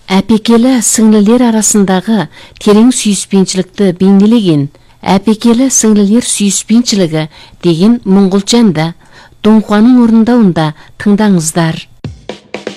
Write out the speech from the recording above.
әпекелі сіңлілер арасындағы терең сүйіспеншілікті бейнелеген әпекелі сіңлілер сүйіспеншілігі деген мұңғылчанда Дон Хуанның орындауында тыңдаңыздар.